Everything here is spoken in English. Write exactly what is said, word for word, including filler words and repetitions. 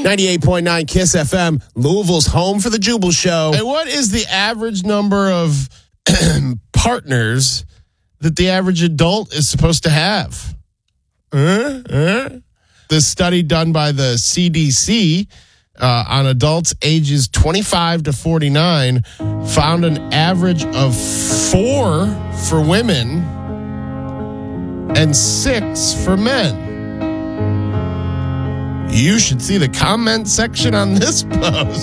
ninety-eight point nine KISS F M, Louisville's home for the Jubal Show. And what is the average number of partners that the average adult is supposed to have? Uh, uh? The study done by the C D C uh, on adults ages twenty-five to forty-nine found an average of four for women and six for men. You should see the comment section on this post.